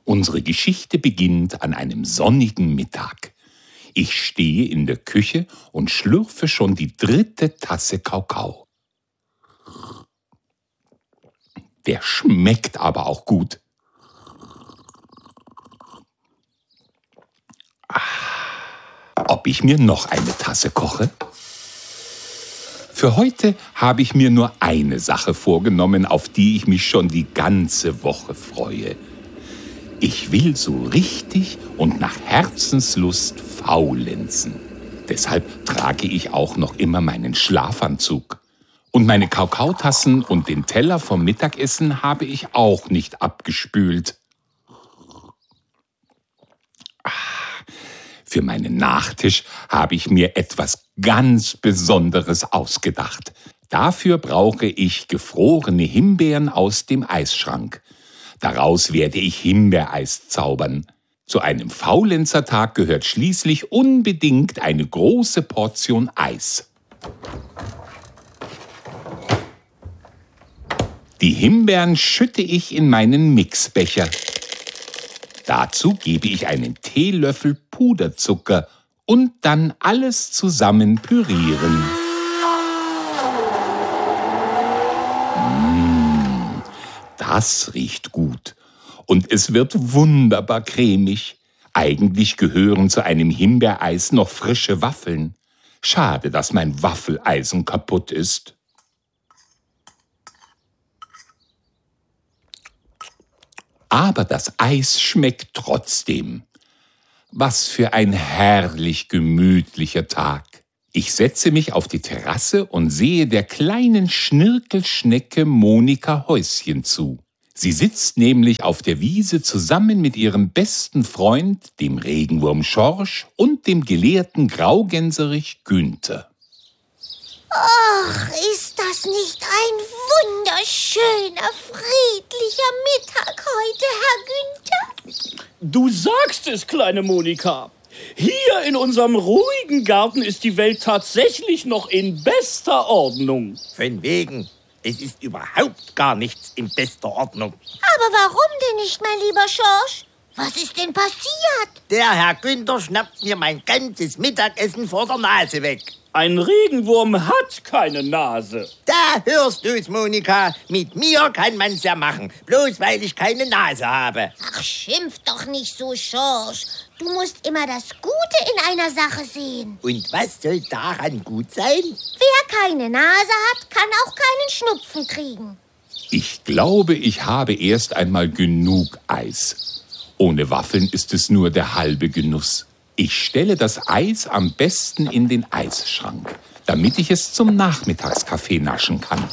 Unsere Geschichte beginnt an einem sonnigen Mittag. Ich stehe in der Küche und schlürfe schon die 3. Tasse Kakao. Der schmeckt aber auch gut. Ob ich mir noch eine Tasse koche? Für heute habe ich mir nur eine Sache vorgenommen, auf die ich mich schon die ganze Woche freue. Ich will so richtig und nach Herzenslust faulenzen. Deshalb trage ich auch noch immer meinen Schlafanzug. Und meine Kakaotassen und den Teller vom Mittagessen habe ich auch nicht abgespült. Für meinen Nachtisch habe ich mir etwas ganz Besonderes ausgedacht. Dafür brauche ich gefrorene Himbeeren aus dem Eisschrank. Daraus werde ich Himbeereis zaubern. Zu einem Faulenzertag gehört schließlich unbedingt eine große Portion Eis. Die Himbeeren schütte ich in meinen Mixbecher. Dazu gebe ich einen Teelöffel Puderzucker und dann alles zusammen pürieren. Das riecht gut und es wird wunderbar cremig. Eigentlich gehören zu einem Himbeereis noch frische Waffeln. Schade, dass mein Waffeleisen kaputt ist. Aber das Eis schmeckt trotzdem. Was für ein herrlich gemütlicher Tag. Ich setze mich auf die Terrasse und sehe der kleinen Schnirkelschnecke Monika Häuschen zu. Sie sitzt nämlich auf der Wiese zusammen mit ihrem besten Freund, dem Regenwurm Schorsch und dem gelehrten Graugänserich Günther. Ach, ist das nicht ein wunderschöner, friedlicher Mittag heute, Herr Günther? Du sagst es, kleine Monika. Hier in unserem ruhigen Garten ist die Welt tatsächlich noch in bester Ordnung. Von wegen. Es ist überhaupt gar nichts in bester Ordnung. Aber warum denn nicht, mein lieber Schorsch? Was ist denn passiert? Der Herr Günther schnappt mir mein ganzes Mittagessen vor der Nase weg. Ein Regenwurm hat keine Nase. Da hörst du's, Monika. Mit mir kann man's ja machen, bloß weil ich keine Nase habe. Ach, schimpf doch nicht so, Schorsch. Du musst immer das Gute in einer Sache sehen. Und was soll daran gut sein? Wer keine Nase hat, kann auch keinen Schnupfen kriegen. Ich glaube, ich habe erst einmal genug Eis. Ohne Waffeln ist es nur der halbe Genuss. Ich stelle das Eis am besten in den Eisschrank, damit ich es zum Nachmittagskaffee naschen kann.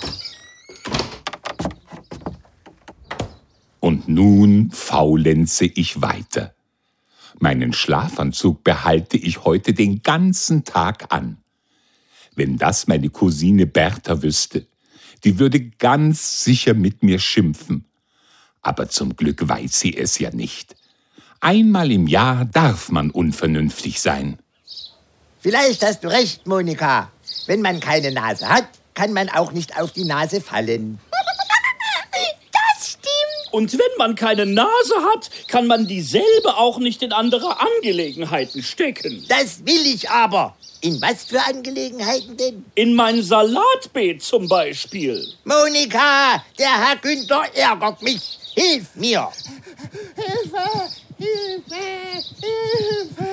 Und nun faulenze ich weiter. Meinen Schlafanzug behalte ich heute den ganzen Tag an. Wenn das meine Cousine Bertha wüsste, die würde ganz sicher mit mir schimpfen. Aber zum Glück weiß sie es ja nicht. Einmal im Jahr darf man unvernünftig sein. Vielleicht hast du recht, Monika. Wenn man keine Nase hat, kann man auch nicht auf die Nase fallen. Das stimmt. Und wenn man keine Nase hat, kann man dieselbe auch nicht in andere Angelegenheiten stecken. Das will ich aber. In was für Angelegenheiten denn? In mein Salatbeet zum Beispiel. Monika, der Herr Günther ärgert mich. Hilf mir. Hilfe! Hilfe! Hilfe!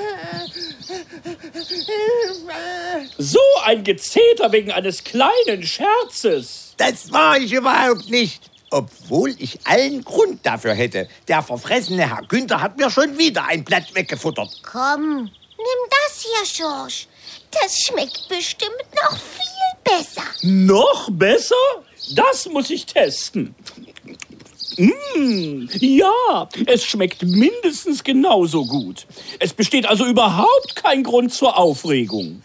Hilfe! So ein Gezeter wegen eines kleinen Scherzes. Das war ich überhaupt nicht. Obwohl ich allen Grund dafür hätte. Der verfressene Herr Günther hat mir schon wieder ein Blatt weggefuttert. Komm, nimm das hier, Schorsch. Das schmeckt bestimmt noch viel besser. Noch besser? Das muss ich testen. Ja, es schmeckt mindestens genauso gut. Es besteht also überhaupt kein Grund zur Aufregung.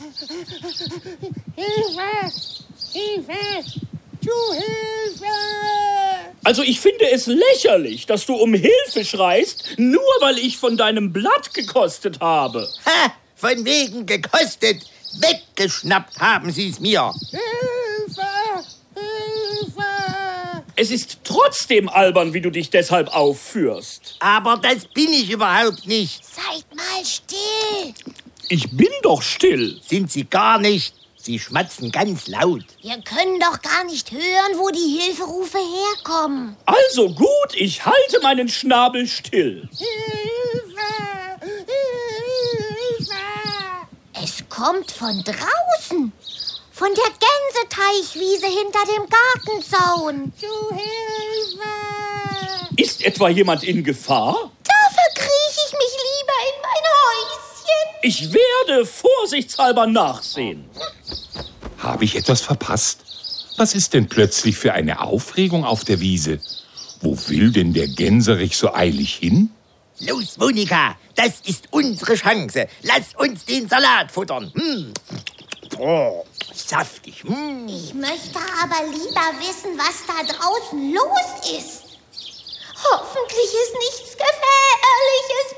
Hilfe! Hilfe! Du Hilfe! Also ich finde es lächerlich, dass du um Hilfe schreist, nur weil ich von deinem Blatt gekostet habe. Ha! Von wegen gekostet. Weggeschnappt haben sie es mir. Hilfe! Hilfe! Es ist trotzdem albern, wie du dich deshalb aufführst. Aber das bin ich überhaupt nicht. Seid mal still. Ich bin doch still. Sind Sie gar nicht. Sie schmatzen ganz laut. Wir können doch gar nicht hören, wo die Hilferufe herkommen. Also gut, ich halte meinen Schnabel still. Es kommt von draußen. Von der Gänseteichwiese hinter dem Gartenzaun. Zu Hilfe! Ist etwa jemand in Gefahr? Da verkrieche ich mich lieber in mein Häuschen. Ich werde vorsichtshalber nachsehen. Habe ich etwas verpasst? Was ist denn plötzlich für eine Aufregung auf der Wiese? Wo will denn der Gänserich so eilig hin? Los, Monika, das ist unsere Chance. Lass uns den Salat futtern. Oh, saftig. Ich möchte aber lieber wissen, was da draußen los ist. Hoffentlich ist nichts Gefährliches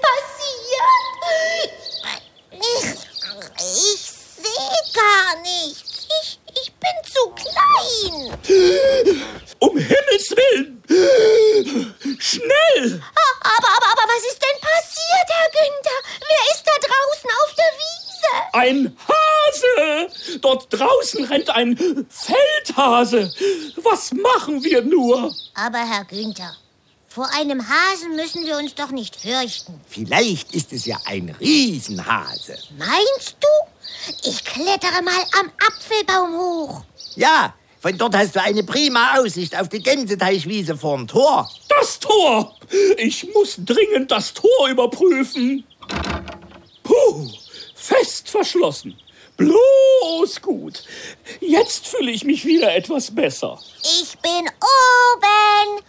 passiert. Ich sehe gar nichts. Ich bin zu klein. Um Himmels Willen! Schnell! Aber was ist denn passiert, Herr Günther? Wer ist da draußen auf der Wiese? Ein Hase! Dort draußen rennt ein Feldhase. Was machen wir nur? Aber Herr Günther, vor einem Hasen müssen wir uns doch nicht fürchten. Vielleicht ist es ja ein Riesenhase. Meinst du? Ich klettere mal am Apfelbaum hoch. Ja, von dort hast du eine prima Aussicht auf die Gänseteichwiese vorm Tor. Das Tor! Ich muss dringend das Tor überprüfen. Puh, fest verschlossen. Bloß gut. Jetzt fühle ich mich wieder etwas besser. Ich bin oben.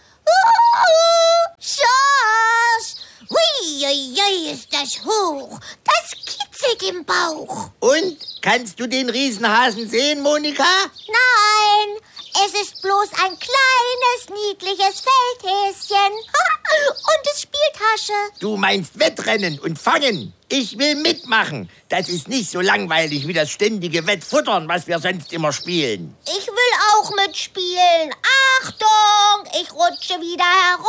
Schorsch! Ui, ist das hoch. Das kitzelt im Bauch. Und, kannst du den Riesenhasen sehen, Monika? Nein, es ist bloß ein kleines, niedliches Feldhäschen. Und es spielt Hasche. Du meinst Wettrennen und Fangen. Ich will mitmachen. Das ist nicht so langweilig wie das ständige Wettfuttern, was wir sonst immer spielen. Ich will auch mitspielen. Achtung, ich rutsche wieder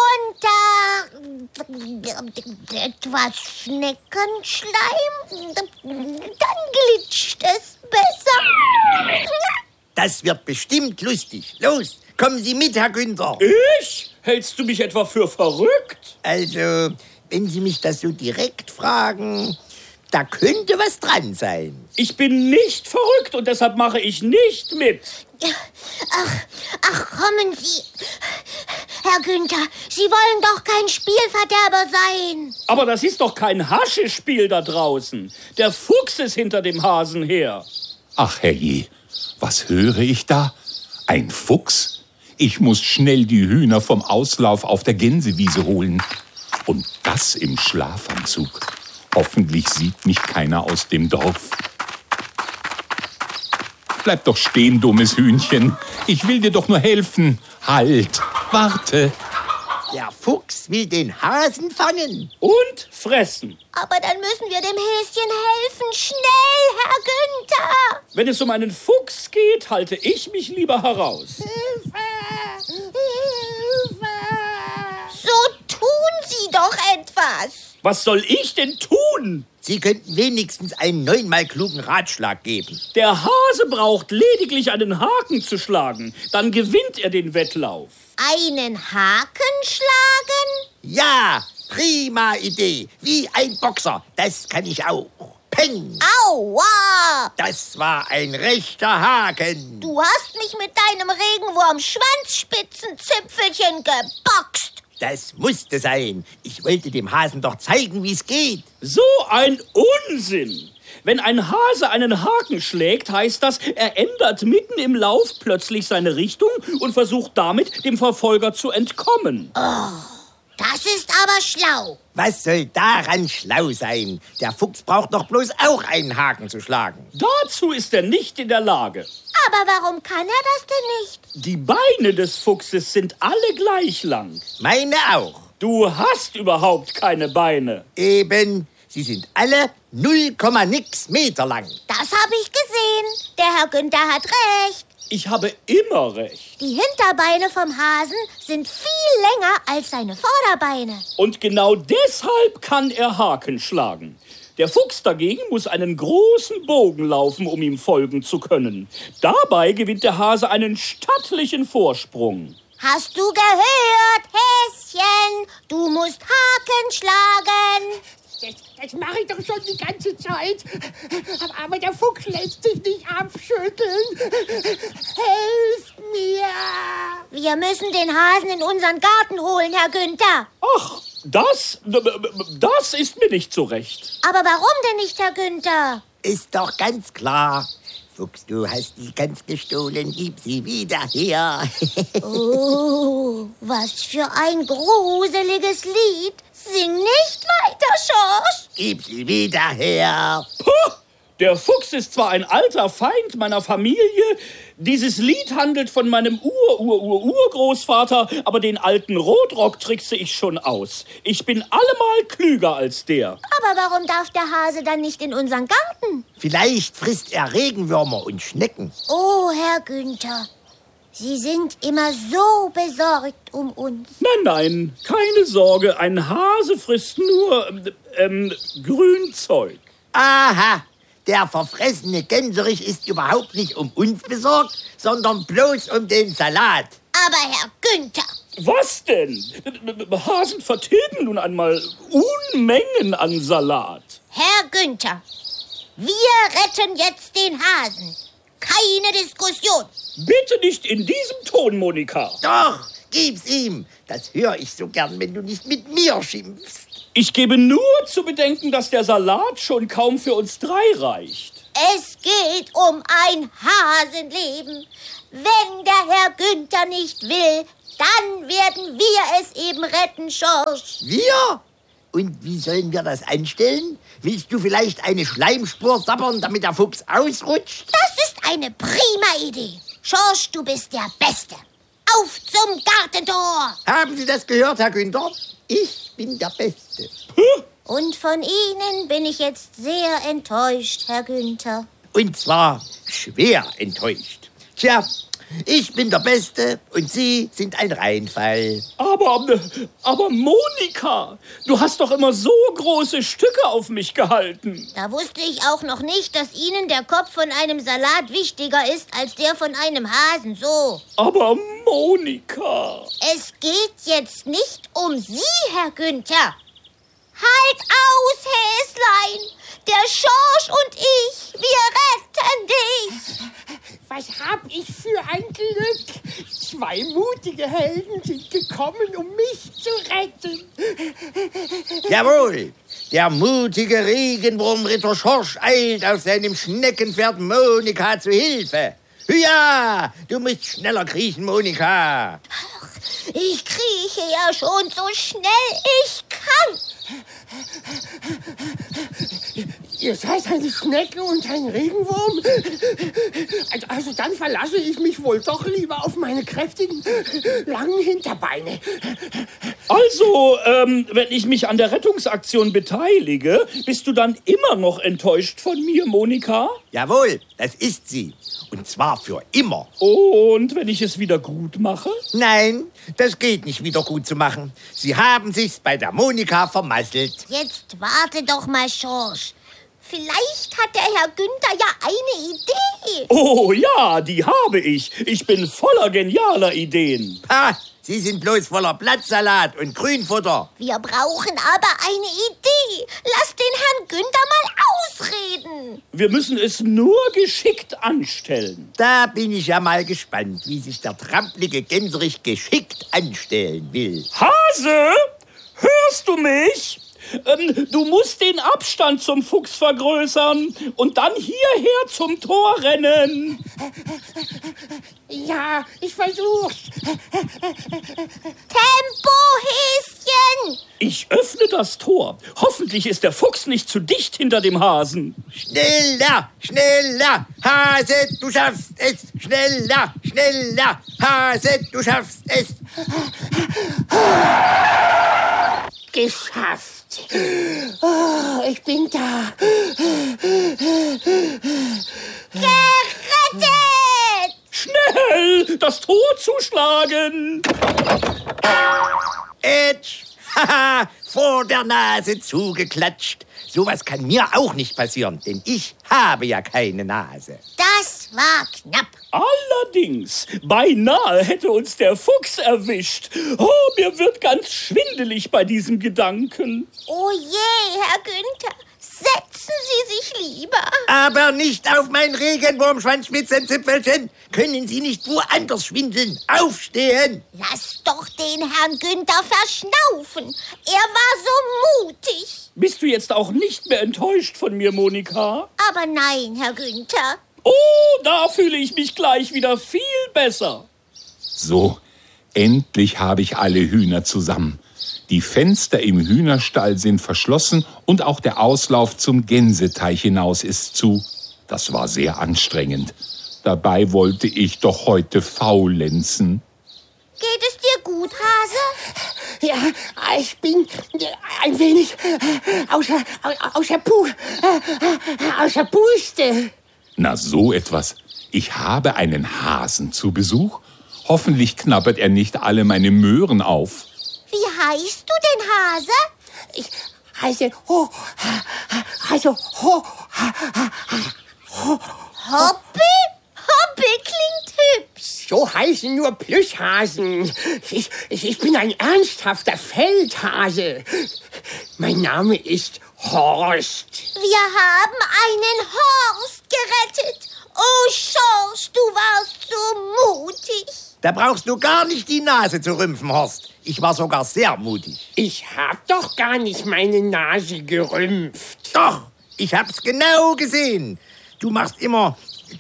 herunter. Etwas Schneckenschleim. Dann glitscht es besser. Das wird bestimmt lustig. Los, kommen Sie mit, Herr Günther. Ich? Hältst du mich etwa für verrückt? Also, wenn Sie mich das so direkt fragen, da könnte was dran sein. Ich bin nicht verrückt und deshalb mache ich nicht mit. Ach, kommen Sie. Herr Günther, Sie wollen doch kein Spielverderber sein. Aber das ist doch kein Haschespiel da draußen. Der Fuchs ist hinter dem Hasen her. Ach herrje, was höre ich da? Ein Fuchs? Ich muss schnell die Hühner vom Auslauf auf der Gänsewiese holen. Und das im Schlafanzug. Hoffentlich sieht mich keiner aus dem Dorf. Bleib doch stehen, dummes Hühnchen. Ich will dir doch nur helfen. Halt, warte. Der Fuchs will den Hasen fangen. Und fressen. Aber dann müssen wir dem Häschen helfen. Schnell, Herr Günther. Wenn es um einen Fuchs geht, halte ich mich lieber heraus. Hilfe! So tun Sie doch etwas. Was soll ich denn tun? Sie könnten wenigstens einen 9-mal klugen Ratschlag geben. Der Hase braucht lediglich einen Haken zu schlagen. Dann gewinnt er den Wettlauf. Einen Haken schlagen? Ja, prima Idee. Wie ein Boxer. Das kann ich auch. Peng! Aua! Das war ein rechter Haken. Du hast mich mit deinem Regenwurm-Schwanzspitzenzipfelchen geboxt. Das musste sein. Ich wollte dem Hasen doch zeigen, wie es geht. So ein Unsinn! Wenn ein Hase einen Haken schlägt, heißt das, er ändert mitten im Lauf plötzlich seine Richtung und versucht damit, dem Verfolger zu entkommen. Das ist aber schlau. Was soll daran schlau sein? Der Fuchs braucht doch bloß auch einen Haken zu schlagen. Dazu ist er nicht in der Lage. Aber warum kann er das denn nicht? Die Beine des Fuchses sind alle gleich lang. Meine auch. Du hast überhaupt keine Beine. Eben, Sie sind alle 0, nix Meter lang. Das habe ich gesehen. Der Herr Günther hat recht. Ich habe immer recht. Die Hinterbeine vom Hasen sind viel länger als seine Vorderbeine. Und genau deshalb kann er Haken schlagen. Der Fuchs dagegen muss einen großen Bogen laufen, um ihm folgen zu können. Dabei gewinnt der Hase einen stattlichen Vorsprung. Hast du gehört, Häschen? Du musst Haken schlagen. Das mache ich doch schon die ganze Zeit. Aber der Fuchs lässt sich nicht abschütteln. Helft mir! Wir müssen den Hasen in unseren Garten holen, Herr Günther. Ach, das ist mir nicht so recht. Aber warum denn nicht, Herr Günther? Ist doch ganz klar. Fuchs, du hast die Gans gestohlen, gib sie wieder her. Oh, was für ein gruseliges Lied. Sing nicht weiter, Schorsch. Gib sie wieder her. Puh, der Fuchs ist zwar ein alter Feind meiner Familie, dieses Lied handelt von meinem Urgroßvater, aber den alten Rotrock trickse ich schon aus. Ich bin allemal klüger als der. Aber warum darf der Hase dann nicht in unseren Garten? Vielleicht frisst er Regenwürmer und Schnecken. Oh, Herr Günther, Sie sind immer so besorgt um uns. Nein, keine Sorge, ein Hase frisst nur Grünzeug. Aha, der verfressene Gänserich ist überhaupt nicht um uns besorgt, sondern bloß um den Salat. Aber Herr Günther, Was denn? Hasen vertilgen nun einmal Unmengen an Salat. Herr Günther, wir retten jetzt den Hasen. Keine Diskussion. Bitte nicht in diesem Ton, Monika. Doch, gib's ihm. Das höre ich so gern, wenn du nicht mit mir schimpfst. Ich gebe nur zu bedenken, dass der Salat schon kaum für uns 3 reicht. Es geht um ein Hasenleben. Wenn der Herr Günther nicht will, dann werden wir es eben retten, Schorsch. Wir? Und wie sollen wir das anstellen? Willst du vielleicht eine Schleimspur sabbern, damit der Fuchs ausrutscht? Das ist eine prima Idee. Schorsch, du bist der Beste. Auf zum Gartentor. Haben Sie das gehört, Herr Günther? Ich bin der Beste. Und von Ihnen bin ich jetzt sehr enttäuscht, Herr Günther. Und zwar schwer enttäuscht. Tja, ich bin der Beste und Sie sind ein Reinfall. Aber Monika, du hast doch immer so große Stücke auf mich gehalten. Da wusste ich auch noch nicht, dass Ihnen der Kopf von einem Salat wichtiger ist als der von einem Hasen, so. Aber Monika. Es geht jetzt nicht um Sie, Herr Günther. Halt aus, Häslein! Der Schorsch und ich, wir retten dich! Was hab ich für ein Glück? 2 mutige Helden sind gekommen, um mich zu retten. Jawohl, der mutige Regenwurmritter Schorsch eilt auf seinem Schneckenpferd Monika zu Hilfe. Ja, du musst schneller kriechen, Monika. Ich krieche ja schon so schnell ich kann. Ihr seid eine Schnecke und ein Regenwurm? Also dann verlasse ich mich wohl doch lieber auf meine kräftigen, langen Hinterbeine. Also, wenn ich mich an der Rettungsaktion beteilige, bist du dann immer noch enttäuscht von mir, Monika? Jawohl, das ist sie. Und zwar für immer. Und wenn ich es wieder gut mache? Nein, das geht nicht wieder gut zu machen. Sie haben sich's bei der Monika vermasselt. Jetzt warte doch mal, Schorsch. Vielleicht hat der Herr Günther ja eine Idee. Oh ja, die habe ich. Ich bin voller genialer Ideen. Ha, Sie sind bloß voller Blattsalat und Grünfutter. Wir brauchen aber eine Idee. Lass den Herrn Günther mal ausreden. Wir müssen es nur geschickt anstellen. Da bin ich ja mal gespannt, wie sich der trampelige Gänserich geschickt anstellen will. Hase, hörst du mich? Du musst den Abstand zum Fuchs vergrößern und dann hierher zum Tor rennen. Ja, ich versuch's. Tempo, Häschen! Ich öffne das Tor. Hoffentlich ist der Fuchs nicht zu dicht hinter dem Hasen. Schneller, schneller, Hase, du schaffst es. Schneller, schneller, Hase, du schaffst es. Geschafft. Oh, ich bin da. Gerettet! Schnell, das Tor zuschlagen! Edge! Haha, vor der Nase zugeklatscht. Sowas kann mir auch nicht passieren, denn ich habe ja keine Nase. Das war knapp. Allerdings, beinahe hätte uns der Fuchs erwischt. Oh, mir wird ganz schwindelig bei diesem Gedanken. Oh je, Herr Günther, setzen Sie sich lieber. Aber nicht auf mein Regenwurmschwanzspitzenzipfelchen. Können Sie nicht woanders schwindeln? Aufstehen! Lass doch den Herrn Günther verschnaufen. Er war so mutig. Bist du jetzt auch nicht mehr enttäuscht von mir, Monika? Aber nein, Herr Günther. Oh, da fühle ich mich gleich wieder viel besser. So, endlich habe ich alle Hühner zusammen. Die Fenster im Hühnerstall sind verschlossen und auch der Auslauf zum Gänseteich hinaus ist zu. Das war sehr anstrengend. Dabei wollte ich doch heute faulenzen. Geht es dir gut, Hase? Ja, ich bin ein wenig außer Puste. Na, so etwas. Ich habe einen Hasen zu Besuch. Hoffentlich knabbert er nicht alle meine Möhren auf. Wie heißt du denn, Hase? Ich heiße Hoppe? Hoppe klingt hübsch. So heißen nur Plüschhasen. Ich bin ein ernsthafter Feldhase. Mein Name ist Horst. Wir haben einen Horst gerettet. Oh, Schorsch, du warst so mutig. Da brauchst du gar nicht die Nase zu rümpfen, Horst. Ich war sogar sehr mutig. Ich hab doch gar nicht meine Nase gerümpft. Doch, ich hab's genau gesehen. Du machst immer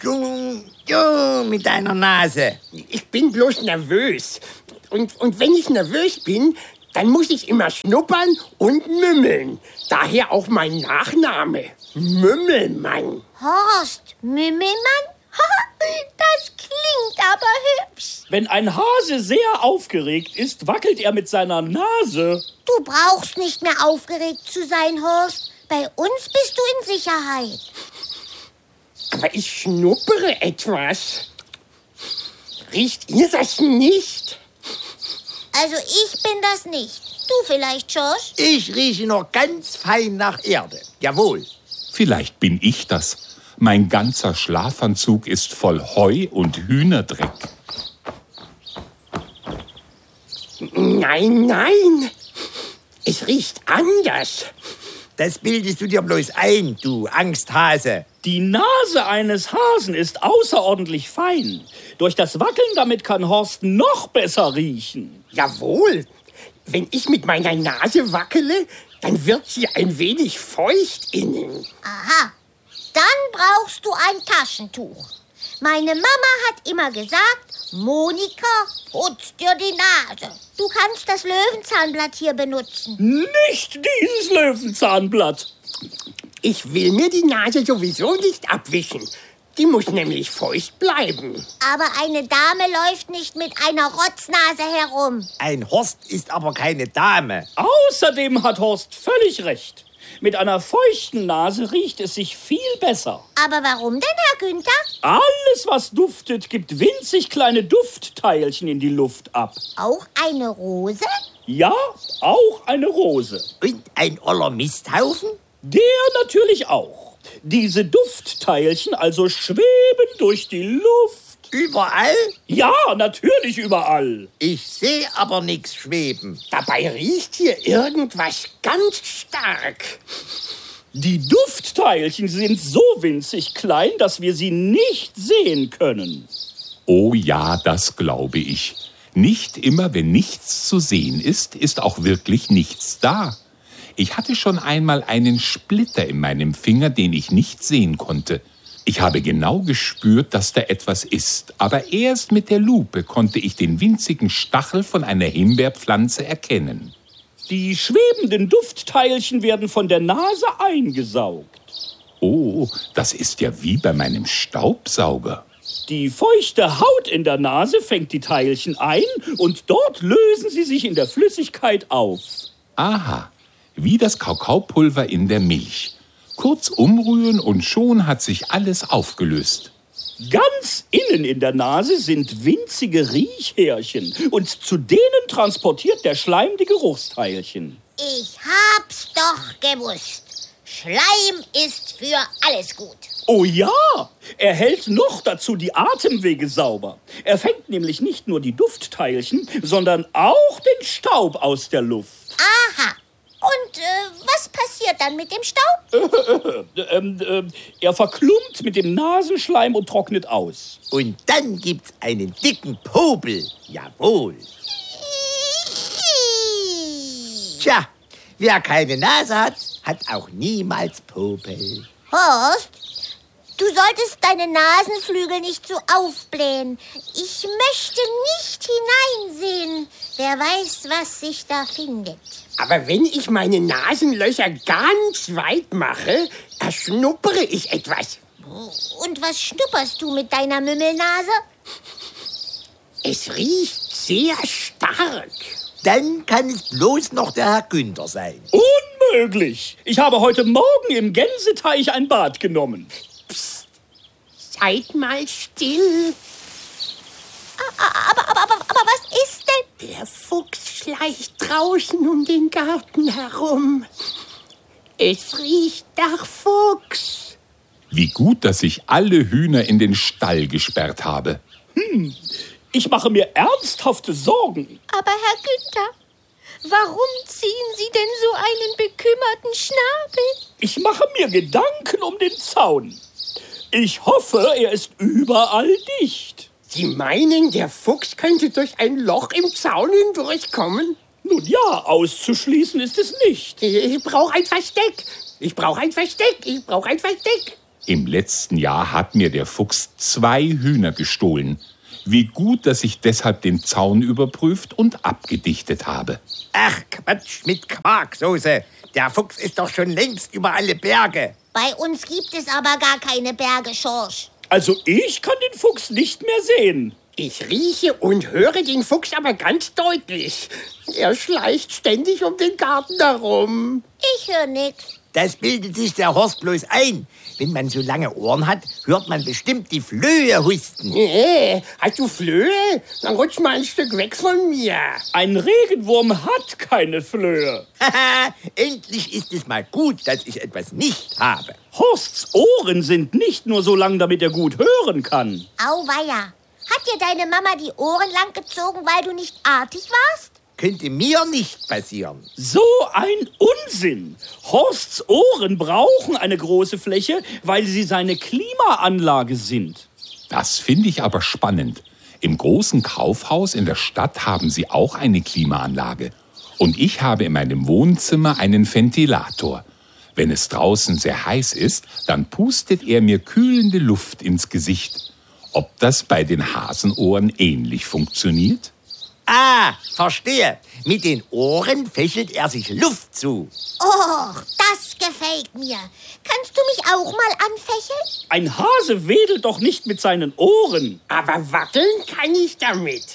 mit deiner Nase. Ich bin bloß nervös. Und wenn ich nervös bin, dann muss ich immer schnuppern und mümmeln. Daher auch mein Nachname, Mümmelmann. Horst Mümmelmann? Das klingt aber hübsch. Wenn ein Hase sehr aufgeregt ist, wackelt er mit seiner Nase. Du brauchst nicht mehr aufgeregt zu sein, Horst. Bei uns bist du in Sicherheit. Aber ich schnuppere etwas. Riecht ihr das nicht? Also ich bin das nicht. Du vielleicht, Schorsch? Ich rieche noch ganz fein nach Erde. Jawohl. Vielleicht bin ich das. Mein ganzer Schlafanzug ist voll Heu und Hühnerdreck. Nein. Es riecht anders. Das bildest du dir bloß ein, du Angsthase. Die Nase eines Hasen ist außerordentlich fein. Durch das Wackeln damit kann Horst noch besser riechen. Jawohl. Wenn ich mit meiner Nase wackele, dann wird sie ein wenig feucht innen. Aha. Dann brauchst du ein Taschentuch. Meine Mama hat immer gesagt, Monika, putz dir die Nase. Du kannst das Löwenzahnblatt hier benutzen. Nicht dieses Löwenzahnblatt. Ich will mir die Nase sowieso nicht abwischen. Die muss nämlich feucht bleiben. Aber eine Dame läuft nicht mit einer Rotznase herum. Ein Horst ist aber keine Dame. Außerdem hat Horst völlig recht. Mit einer feuchten Nase riecht es sich viel besser. Aber warum denn, Herr Günther? Alles, was duftet, gibt winzig kleine Duftteilchen in die Luft ab. Auch eine Rose? Ja, auch eine Rose. Und ein oller Misthaufen? Der natürlich auch. Diese Duftteilchen also schweben durch die Luft. Überall? Ja, natürlich überall. Ich sehe aber nichts schweben. Dabei riecht hier irgendwas ganz stark. Die Duftteilchen sind so winzig klein, dass wir sie nicht sehen können. Oh ja, das glaube ich. Nicht immer, wenn nichts zu sehen ist, ist auch wirklich nichts da. Ich hatte schon einmal einen Splitter in meinem Finger, den ich nicht sehen konnte. Ich habe genau gespürt, dass da etwas ist, aber erst mit der Lupe konnte ich den winzigen Stachel von einer Himbeerpflanze erkennen. Die schwebenden Duftteilchen werden von der Nase eingesaugt. Oh, das ist ja wie bei meinem Staubsauger. Die feuchte Haut in der Nase fängt die Teilchen ein und dort lösen sie sich in der Flüssigkeit auf. Aha, wie das Kakaopulver in der Milch. Kurz umrühren und schon hat sich alles aufgelöst. Ganz innen in der Nase sind winzige Riechhärchen und zu denen transportiert der Schleim die Geruchsteilchen. Ich hab's doch gewusst. Schleim ist für alles gut. Oh ja, er hält noch dazu die Atemwege sauber. Er fängt nämlich nicht nur die Duftteilchen, sondern auch den Staub aus der Luft. Aha. Und was passiert dann mit dem Staub? Er verklumpt mit dem Nasenschleim und trocknet aus. Und dann gibt's einen dicken Popel. Jawohl. Tja, wer keine Nase hat, hat auch niemals Popel. Horst, du solltest deine Nasenflügel nicht so aufblähen. Ich möchte nicht hineinsehen. Wer weiß, was sich da findet. Aber wenn ich meine Nasenlöcher ganz weit mache, erschnuppere ich etwas. Und was schnupperst du mit deiner Mümmelnase? Es riecht sehr stark. Dann kann es bloß noch der Herr Günther sein. Unmöglich! Ich habe heute Morgen im Gänseteich ein Bad genommen. Seid mal still. Aber was ist denn? Der Fuchs schleicht draußen um den Garten herum. Es riecht nach Fuchs. Wie gut, dass ich alle Hühner in den Stall gesperrt habe. Ich mache mir ernsthafte Sorgen. Aber Herr Günther, warum ziehen Sie denn so einen bekümmerten Schnabel? Ich mache mir Gedanken um den Zaun. Ich hoffe, er ist überall dicht. Sie meinen, der Fuchs könnte durch ein Loch im Zaun hindurchkommen? Nun ja, auszuschließen ist es nicht. Ich brauche ein Versteck. Im letzten Jahr hat mir der Fuchs 2 Hühner gestohlen. Wie gut, dass ich deshalb den Zaun überprüft und abgedichtet habe. Ach, Quatsch mit Quarksoße. Der Fuchs ist doch schon längst über alle Berge. Bei uns gibt es aber gar keine Berge, Schorsch. Also ich kann den Fuchs nicht mehr sehen. Ich rieche und höre den Fuchs aber ganz deutlich. Er schleicht ständig um den Garten herum. Ich höre nichts. Das bildet sich der Horst bloß ein. Wenn man so lange Ohren hat, hört man bestimmt die Flöhe husten. Nee, hast du Flöhe? Dann rutsch mal ein Stück weg von mir. Ein Regenwurm hat keine Flöhe. Haha, endlich ist es mal gut, dass ich etwas nicht habe. Horsts Ohren sind nicht nur so lang, damit er gut hören kann. Auweia. Hat dir deine Mama die Ohren lang gezogen, weil du nicht artig warst? Könnte mir nicht passieren. So ein Unsinn! Horsts Ohren brauchen eine große Fläche, weil sie seine Klimaanlage sind. Das finde ich aber spannend. Im großen Kaufhaus in der Stadt haben sie auch eine Klimaanlage. Und ich habe in meinem Wohnzimmer einen Ventilator. Wenn es draußen sehr heiß ist, dann pustet er mir kühlende Luft ins Gesicht. Ob das bei den Hasenohren ähnlich funktioniert? Ah, verstehe. Mit den Ohren fächelt er sich Luft zu. Oh, das gefällt mir. Kannst du mich auch mal anfächeln? Ein Hase wedelt doch nicht mit seinen Ohren. Aber wackeln kann ich damit.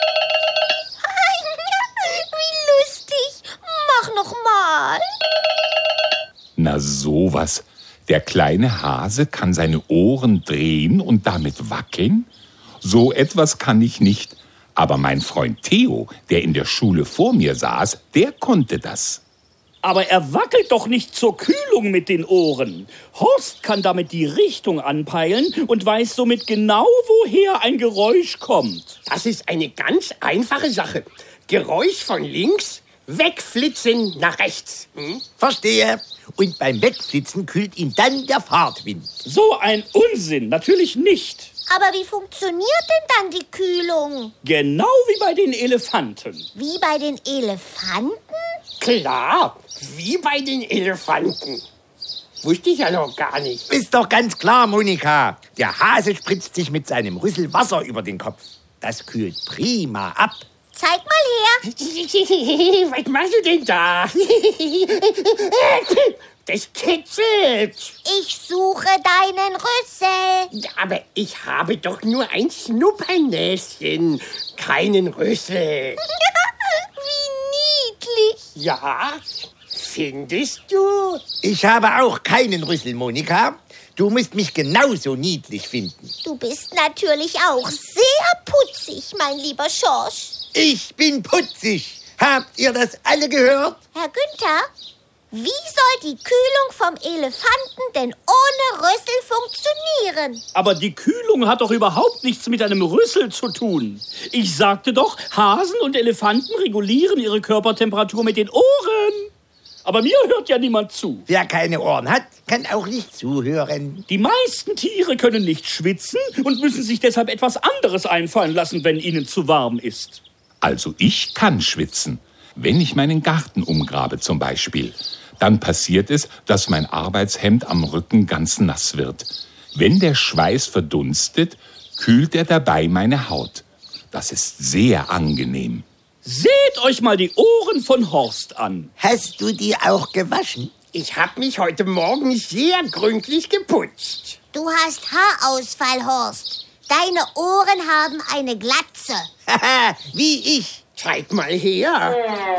Wie lustig. Mach noch mal. Na sowas. Der kleine Hase kann seine Ohren drehen und damit wackeln? So etwas kann ich nicht. Aber mein Freund Theo, der in der Schule vor mir saß, der konnte das. Aber er wackelt doch nicht zur Kühlung mit den Ohren. Horst kann damit die Richtung anpeilen und weiß somit genau, woher ein Geräusch kommt. Das ist eine ganz einfache Sache. Geräusch von links, wegflitzen nach rechts. Verstehe. Und beim Wegflitzen kühlt ihn dann der Fahrtwind. So ein Unsinn, natürlich nicht. Aber wie funktioniert denn dann die Kühlung? Genau wie bei den Elefanten. Wie bei den Elefanten? Klar, wie bei den Elefanten. Wusste ich ja noch gar nicht. Ist doch ganz klar, Monika. Der Hase spritzt sich mit seinem Rüssel Wasser über den Kopf. Das kühlt prima ab. Zeig mal her. Was machst du denn da? Das kitzelt. Ich suche deinen Rüssel. Aber ich habe doch nur ein Schnuppernäschen, keinen Rüssel. Wie niedlich. Ja, Findest du? Ich habe auch keinen Rüssel, Monika. Du musst mich genauso niedlich finden. Du bist natürlich auch sehr putzig, mein lieber Schorsch. Ich bin putzig. Habt ihr das alle gehört? Herr Günther, wie soll die Kühlung vom Elefanten denn ohne Rüssel funktionieren? Aber die Kühlung hat doch überhaupt nichts mit einem Rüssel zu tun. Ich sagte doch, Hasen und Elefanten regulieren ihre Körpertemperatur mit den Ohren. Aber mir hört ja niemand zu. Wer keine Ohren hat, kann auch nicht zuhören. Die meisten Tiere können nicht schwitzen und müssen sich deshalb etwas anderes einfallen lassen, wenn ihnen zu warm ist. Also ich kann schwitzen. Wenn ich meinen Garten umgrabe zum Beispiel, dann passiert es, dass mein Arbeitshemd am Rücken ganz nass wird. Wenn der Schweiß verdunstet, kühlt er dabei meine Haut. Das ist sehr angenehm. Seht euch mal die Ohren von Horst an. Hast du die auch gewaschen? Ich habe mich heute Morgen sehr gründlich geputzt. Du hast Haarausfall, Horst. Deine Ohren haben eine Glatze. Haha, wie ich. Zeig mal her.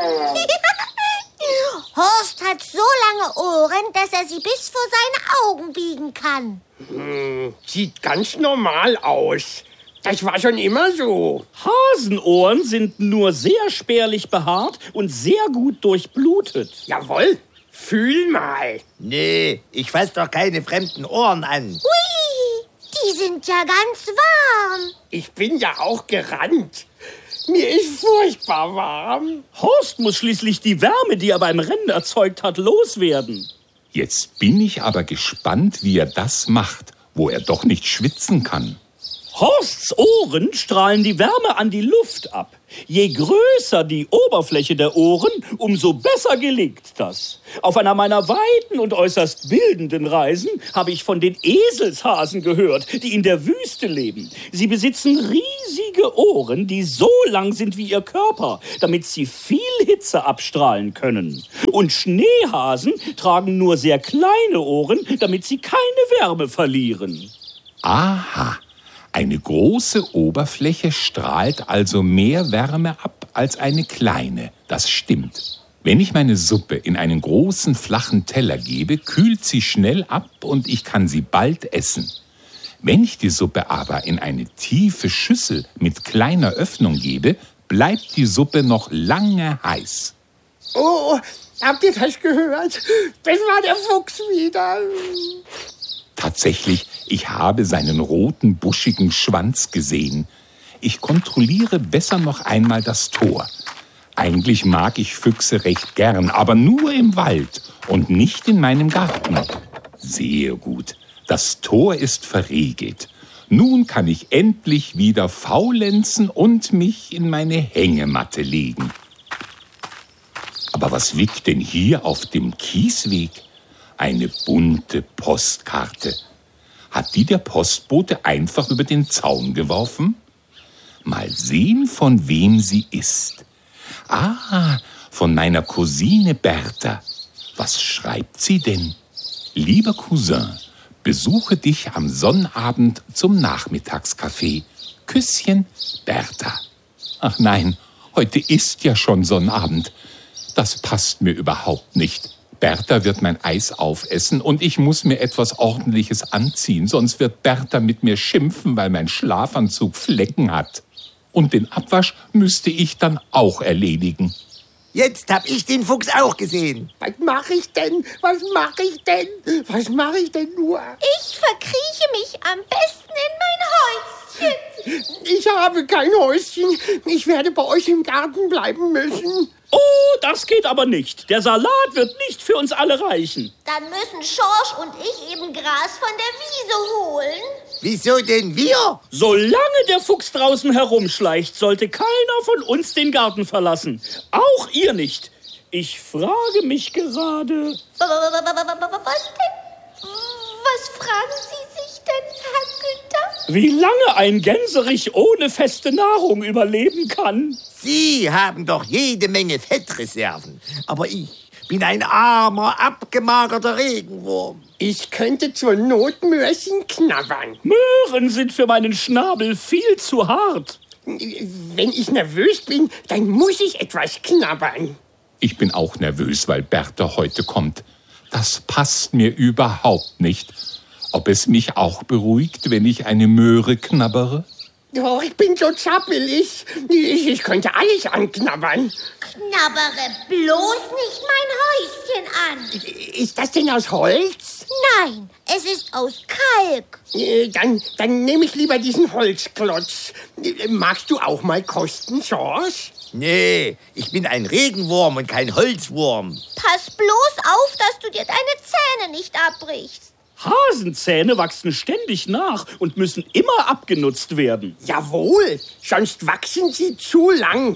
Horst hat so lange Ohren, dass er sie bis vor seine Augen biegen kann. Sieht ganz normal aus. Das war schon immer so. Hasenohren sind nur sehr spärlich behaart und sehr gut durchblutet. Jawohl. Fühl mal. Nee, ich fass doch keine fremden Ohren an. Hui, die sind ja ganz warm. Ich bin ja auch gerannt. Mir ist furchtbar warm. Horst muss schließlich die Wärme, die er beim Rennen erzeugt hat, loswerden. Jetzt bin ich aber gespannt, wie er das macht, wo er doch nicht schwitzen kann. Horsts Ohren strahlen die Wärme an die Luft ab. Je größer die Oberfläche der Ohren, umso besser gelingt das. Auf einer meiner weiten und äußerst bildenden Reisen habe ich von den Eselshasen gehört, die in der Wüste leben. Sie besitzen riesige Ohren, die so lang sind wie ihr Körper, damit sie viel Hitze abstrahlen können. Und Schneehasen tragen nur sehr kleine Ohren, damit sie keine Wärme verlieren. Aha, eine große Oberfläche strahlt also mehr Wärme ab als eine kleine. Das stimmt. Wenn ich meine Suppe in einen großen, flachen Teller gebe, kühlt sie schnell ab und ich kann sie bald essen. Wenn ich die Suppe aber in eine tiefe Schüssel mit kleiner Öffnung gebe, bleibt die Suppe noch lange heiß. Oh, habt ihr das gehört? Das war der Fuchs wieder. Tatsächlich, ich habe seinen roten, buschigen Schwanz gesehen. Ich kontrolliere besser noch einmal das Tor. Eigentlich mag ich Füchse recht gern, aber nur im Wald und nicht in meinem Garten. Sehr gut, das Tor ist verriegelt. Nun kann ich endlich wieder faulenzen und mich in meine Hängematte legen. Aber was liegt denn hier auf dem Kiesweg? Eine bunte Postkarte. Hat die der Postbote einfach über den Zaun geworfen? Mal sehen, von wem sie ist. Ah, von meiner Cousine Bertha. Was schreibt sie denn? Lieber Cousin, besuche dich am Sonnabend zum Nachmittagskaffee. Küsschen, Bertha. Ach nein, heute ist ja schon Sonnabend. Das passt mir überhaupt nicht. Bertha wird mein Eis aufessen und ich muss mir etwas Ordentliches anziehen, sonst wird Bertha mit mir schimpfen, weil mein Schlafanzug Flecken hat. Und den Abwasch müsste ich dann auch erledigen. Jetzt hab ich den Fuchs auch gesehen. Was mache ich denn? Was mache ich denn? Was mache ich denn nur? Ich verkrieche mich am besten in mein Häuschen. Ich habe kein Häuschen. Ich werde bei euch im Garten bleiben müssen. Oh, das geht aber nicht. Der Salat wird nicht für uns alle reichen. Dann müssen Schorsch und ich eben Gras von der Wiese holen. Wieso denn wir? Solange der Fuchs draußen herumschleicht, sollte keiner von uns den Garten verlassen. Auch ihr nicht. Ich frage mich gerade... Was denn? Was fragen Sie sich denn, Herr Günther? Wie lange ein Gänserich ohne feste Nahrung überleben kann? Sie haben doch jede Menge Fettreserven. Aber ich bin ein armer, abgemagerter Regenwurm. Ich könnte zur Not Möhrchen knabbern. Möhren sind für meinen Schnabel viel zu hart. Wenn ich nervös bin, dann muss ich etwas knabbern. Ich bin auch nervös, weil Bertha heute kommt. Das passt mir überhaupt nicht. Ob es mich auch beruhigt, wenn ich eine Möhre knabbere? Doch, ich bin so zappelig. Ich könnte alles anknabbern. Knabbere bloß nicht mein Häuschen an. Ist das denn aus Holz? Nein, es ist aus Kalk. Dann nehme ich lieber diesen Holzklotz. Magst du auch mal kosten, George? Nee, ich bin ein Regenwurm und kein Holzwurm. Pass bloß auf, dass du dir deine Zähne nicht abbrichst. Hasenzähne wachsen ständig nach und müssen immer abgenutzt werden. Jawohl, sonst wachsen sie zu lang.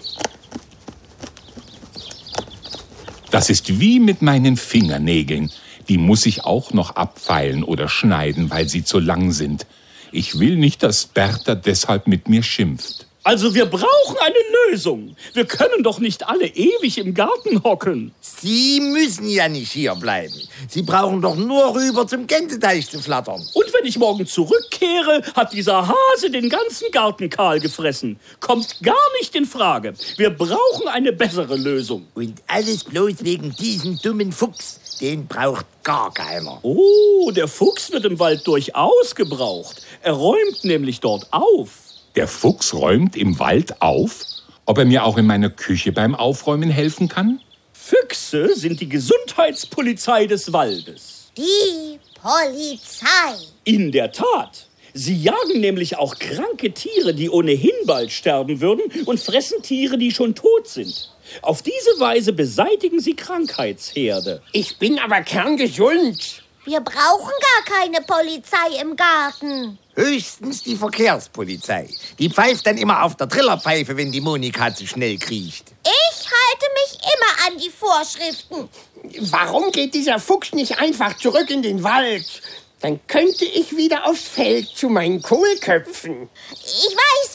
Das ist wie mit meinen Fingernägeln. Die muss ich auch noch abfeilen oder schneiden, weil sie zu lang sind. Ich will nicht, dass Bertha deshalb mit mir schimpft. Also wir brauchen eine Lösung. Wir können doch nicht alle ewig im Garten hocken. Sie müssen ja nicht hier bleiben. Sie brauchen doch nur rüber zum Gänseteich zu flattern. Und wenn ich morgen zurückkehre, hat dieser Hase den ganzen Garten kahl gefressen. Kommt gar nicht in Frage. Wir brauchen eine bessere Lösung. Und alles bloß wegen diesem dummen Fuchs. Den braucht gar keiner. Oh, der Fuchs wird im Wald durchaus gebraucht. Er räumt nämlich dort auf. Der Fuchs räumt im Wald auf? Ob er mir auch in meiner Küche beim Aufräumen helfen kann? Füchse sind die Gesundheitspolizei des Waldes. Die Polizei. In der Tat. Sie jagen nämlich auch kranke Tiere, die ohnehin bald sterben würden, und fressen Tiere, die schon tot sind. Auf diese Weise beseitigen sie Krankheitsherde. Ich bin aber kerngesund. Wir brauchen gar keine Polizei im Garten. Höchstens die Verkehrspolizei. Die pfeift dann immer auf der Trillerpfeife, wenn die Monika zu schnell kriecht. Ich halte mich immer an die Vorschriften. Warum geht dieser Fuchs nicht einfach zurück in den Wald? Dann könnte ich wieder aufs Feld zu meinen Kohlköpfen. Ich weiß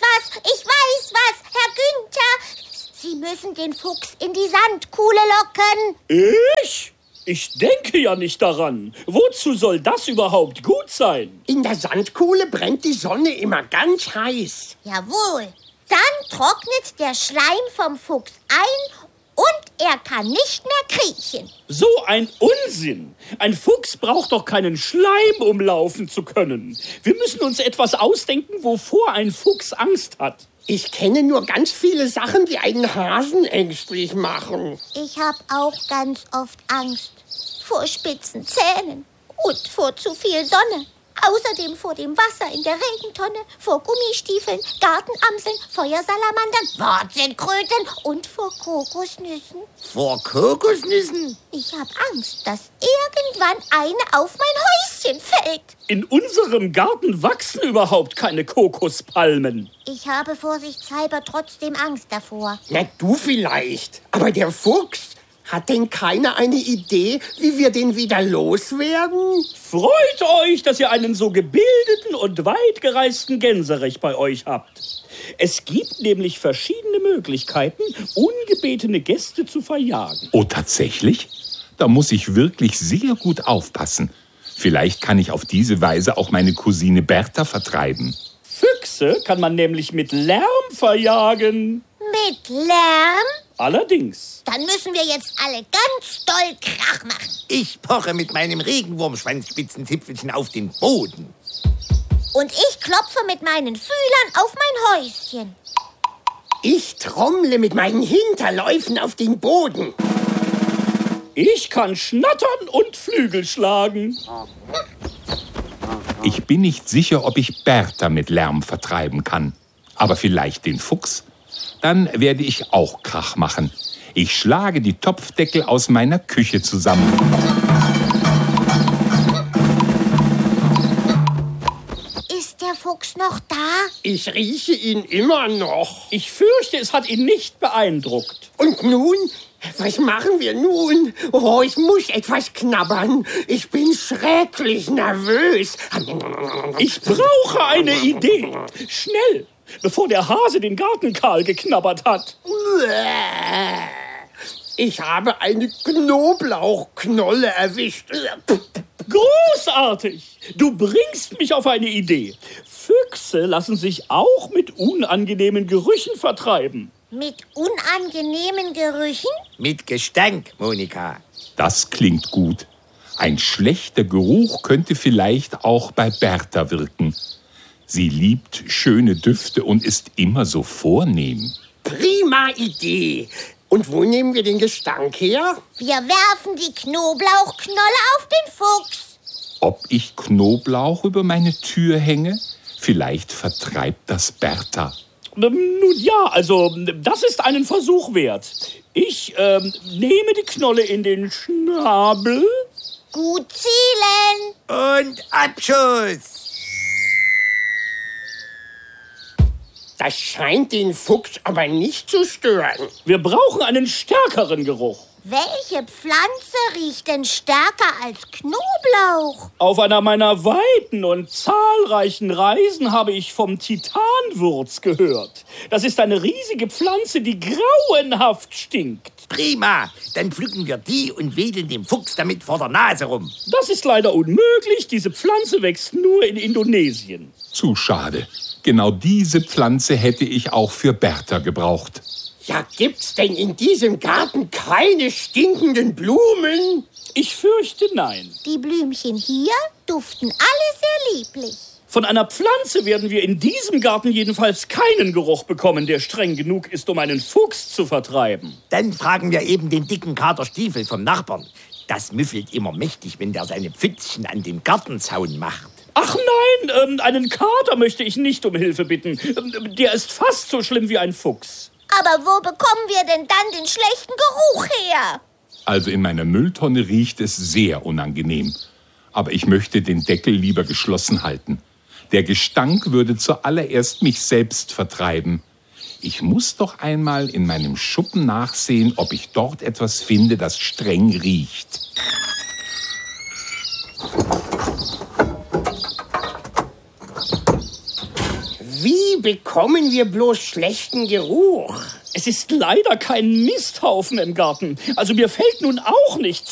was, Herr Günther. Sie müssen den Fuchs in die Sandkuhle locken. Ich? Ich denke ja nicht daran. Wozu soll das überhaupt gut sein? In der Sandkuhle brennt die Sonne immer ganz heiß. Jawohl. Dann trocknet der Schleim vom Fuchs ein und er kann nicht mehr kriechen. So ein Unsinn. Ein Fuchs braucht doch keinen Schleim, um laufen zu können. Wir müssen uns etwas ausdenken, wovor ein Fuchs Angst hat. Ich kenne nur ganz viele Sachen, die einen Hasen ängstlich machen. Ich habe auch ganz oft Angst. Vor spitzen Zähnen und vor zu viel Sonne. Außerdem vor dem Wasser in der Regentonne, vor Gummistiefeln, Gartenamseln, Feuersalamandern, Warzenkröten und vor Kokosnüssen. Vor Kokosnüssen? Ich habe Angst, dass irgendwann eine auf mein Häuschen fällt. In unserem Garten wachsen überhaupt keine Kokospalmen. Ich habe vorsichtshalber trotzdem Angst davor. Na, du vielleicht. Aber der Fuchs, hat denn keiner eine Idee, wie wir den wieder loswerden? Freut euch, dass ihr einen so gebildeten und weitgereisten Gänserich bei euch habt. Es gibt nämlich verschiedene Möglichkeiten, ungebetene Gäste zu verjagen. Oh, tatsächlich? Da muss ich wirklich sehr gut aufpassen. Vielleicht kann ich auf diese Weise auch meine Cousine Bertha vertreiben. Füchse kann man nämlich mit Lärm verjagen. Mit Lärm? Allerdings. Dann müssen wir jetzt alle ganz doll Krach machen. Ich poche mit meinem Regenwurmschwanzspitzenzipfelchen auf den Boden. Und ich klopfe mit meinen Fühlern auf mein Häuschen. Ich trommle mit meinen Hinterläufen auf den Boden. Ich kann schnattern und Flügel schlagen. Ich bin nicht sicher, ob ich Bertha mit Lärm vertreiben kann. Aber vielleicht den Fuchs? Dann werde ich auch Krach machen. Ich schlage die Topfdeckel aus meiner Küche zusammen. Ist der Fuchs noch da? Ich rieche ihn immer noch. Ich fürchte, es hat ihn nicht beeindruckt. Und nun? Was machen wir nun? Oh, ich muss etwas knabbern. Ich bin schrecklich nervös. Ich brauche eine Idee. Schnell, bevor der Hase den Garten kahl geknabbert hat. Ich habe eine Knoblauchknolle erwischt. Großartig! Du bringst mich auf eine Idee. Füchse lassen sich auch mit unangenehmen Gerüchen vertreiben. Mit unangenehmen Gerüchen? Mit Gestank, Monika. Das klingt gut. Ein schlechter Geruch könnte vielleicht auch bei Bertha wirken. Sie liebt schöne Düfte und ist immer so vornehm. Prima Idee. Und wo nehmen wir den Gestank her? Wir werfen die Knoblauchknolle auf den Fuchs. Ob ich Knoblauch über meine Tür hänge? Vielleicht vertreibt das Bertha. Nun ja, also das ist einen Versuch wert. Ich nehme die Knolle in den Schnabel. Gut zielen. Und Abschuss. Das scheint den Fuchs aber nicht zu stören. Wir brauchen einen stärkeren Geruch. Welche Pflanze riecht denn stärker als Knoblauch? Auf einer meiner weiten und zahlreichen Reisen habe ich vom Titanwurz gehört. Das ist eine riesige Pflanze, die grauenhaft stinkt. Prima. Dann pflücken wir die und wedeln dem Fuchs damit vor der Nase rum. Das ist leider unmöglich. Diese Pflanze wächst nur in Indonesien. Zu schade. Genau diese Pflanze hätte ich auch für Bertha gebraucht. Ja, gibt's denn in diesem Garten keine stinkenden Blumen? Ich fürchte, nein. Die Blümchen hier duften alle sehr lieblich. Von einer Pflanze werden wir in diesem Garten jedenfalls keinen Geruch bekommen, der streng genug ist, um einen Fuchs zu vertreiben. Dann fragen wir eben den dicken Kater Stiefel vom Nachbarn. Das müffelt immer mächtig, wenn der seine Pfützchen an dem Gartenzaun macht. Ach nein, einen Kater möchte ich nicht um Hilfe bitten. Der ist fast so schlimm wie ein Fuchs. Aber wo bekommen wir denn dann den schlechten Geruch her? Also in meiner Mülltonne riecht es sehr unangenehm. Aber ich möchte den Deckel lieber geschlossen halten. Der Gestank würde zuallererst mich selbst vertreiben. Ich muss doch einmal in meinem Schuppen nachsehen, ob ich dort etwas finde, das streng riecht. Wie bekommen wir bloß schlechten Geruch? Es ist leider kein Misthaufen im Garten. Also mir fällt nun auch nichts